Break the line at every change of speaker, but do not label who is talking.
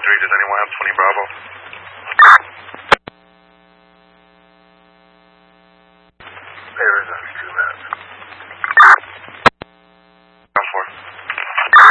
does anyone have 20 Bravo?
Hey, there's only 2 minutes.